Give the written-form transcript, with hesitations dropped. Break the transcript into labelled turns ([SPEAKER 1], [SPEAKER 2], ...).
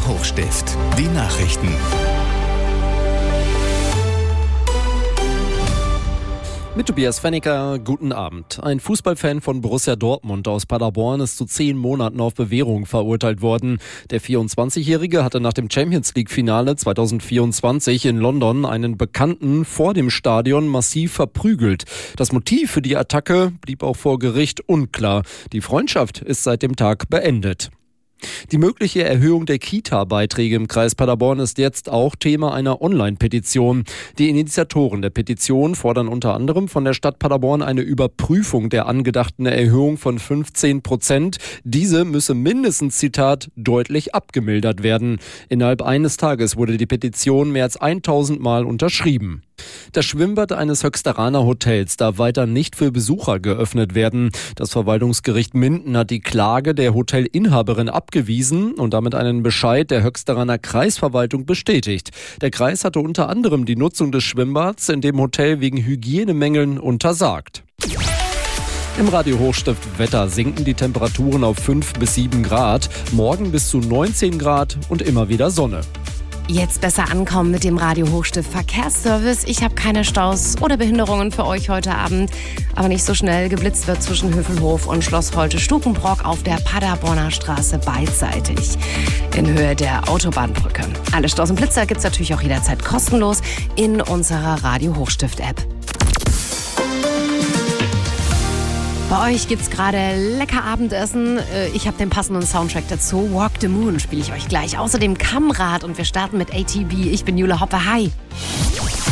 [SPEAKER 1] Hochstift. Die Nachrichten.
[SPEAKER 2] Mit Tobias Fennicker, guten Abend. Ein Fußballfan von Borussia Dortmund aus Paderborn ist zu 10 Monaten auf Bewährung verurteilt worden. Der 24-Jährige hatte nach dem Champions-League-Finale 2024 in London einen Bekannten vor dem Stadion massiv verprügelt. Das Motiv für die Attacke blieb auch vor Gericht unklar. Die Freundschaft ist seit dem Tag beendet. Die mögliche Erhöhung der Kita-Beiträge im Kreis Paderborn ist jetzt auch Thema einer Online-Petition. Die Initiatoren der Petition fordern unter anderem von der Stadt Paderborn eine Überprüfung der angedachten Erhöhung von 15%. Diese müsse mindestens, Zitat, deutlich abgemildert werden. Innerhalb eines Tages wurde die Petition mehr als 1000 Mal unterschrieben. Das Schwimmbad eines Höchsteraner Hotels darf weiter nicht für Besucher geöffnet werden. Das Verwaltungsgericht Minden hat die Klage der Hotelinhaberin abgewiesen und damit einen Bescheid der Höchsteraner Kreisverwaltung bestätigt. Der Kreis hatte unter anderem die Nutzung des Schwimmbads in dem Hotel wegen Hygienemängeln untersagt. Im Radio Hochstift Wetter sinken die Temperaturen auf 5 bis 7 Grad, morgen bis zu 19 Grad und immer wieder Sonne.
[SPEAKER 3] Jetzt besser ankommen mit dem Radio Hochstift Verkehrsservice. Ich habe keine Staus oder Behinderungen für euch heute Abend. Aber nicht so schnell. Geblitzt wird zwischen Hövelhof und Schloss Holte-Stukenbrock auf der Paderborner Straße beidseitig in Höhe der Autobahnbrücke. Alle Staus und Blitzer gibt's natürlich auch jederzeit kostenlos in unserer Radio Hochstift-App. Bei euch gibt's gerade lecker Abendessen. Ich habe den passenden Soundtrack dazu. Walk the Moon spiele ich euch gleich. Außerdem Kammrad und wir starten mit ATB. Ich bin Jule Hoppe. Hi.